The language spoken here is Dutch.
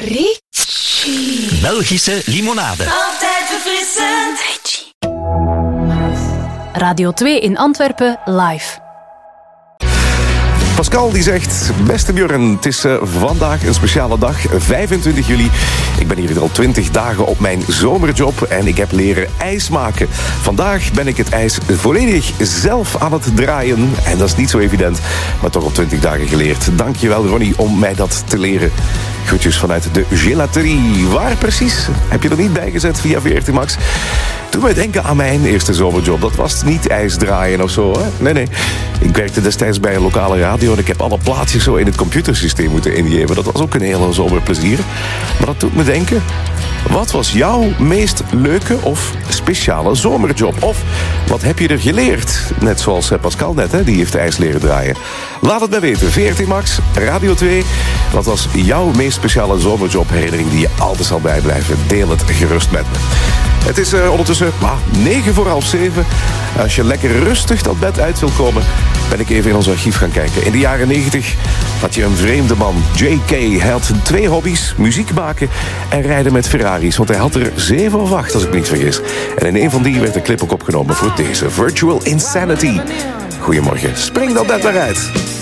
Ricci. Belgische limonade. Altijd verfrissend. Radio 2 in Antwerpen live. Pascal die zegt, beste Björn, het is vandaag een speciale dag, 25 juli. Ik ben hier al 20 dagen op mijn zomerjob en ik heb leren ijs maken. Vandaag ben ik het ijs volledig zelf aan het draaien. En dat is niet zo evident, maar toch op 20 dagen geleerd. Dankjewel Ronnie om mij dat te leren. Groetjes vanuit de gelaterie. Waar precies? Heb je er niet bij gezet via VRT Max? Toen wij denken aan mijn eerste zomerjob, dat was niet ijs draaien of zo. Hè? Nee. Ik werkte destijds bij een lokale radio en ik heb alle plaatsjes zo in het computersysteem moeten ingeven. Dat was ook een hele zomerplezier. Maar dat doet me denken, wat was jouw meest leuke of speciale zomerjob? Of wat heb je er geleerd? Net zoals Pascal net, hè? Die heeft ijs leren draaien. Laat het mij weten. VRT Max, Radio 2. Wat was jouw meest speciale zomerjob-herinnering die je altijd zal bijblijven? Deel het gerust met me. Het is ondertussen 9:06. Als je lekker rustig dat bed uit wil komen, ben ik even in ons archief gaan kijken. In de jaren 90 had je een vreemde man. J.K. Hij had 2 hobby's. Muziek maken en rijden met Ferraris. Want hij had er 7 of 8, als ik me niet vergis. En in een van die werd de clip ook opgenomen voor deze Virtual Insanity. Goedemorgen. Spring dat bed maar uit.